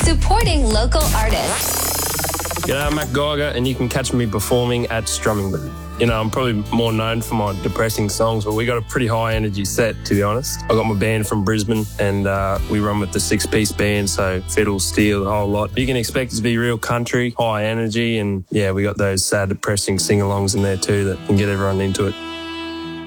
Supporting local artists. G'day, I'm Matt Geiger, and you can catch me performing at Strummington. You know, I'm probably more known for my depressing songs, but we got a pretty high energy set, to be honest. I got my band from Brisbane, and we run with the 6-piece band, so fiddle, steel, the whole lot. You can expect it to be real country, high energy, and yeah, we got those sad, depressing sing-alongs in there too that can get everyone into it.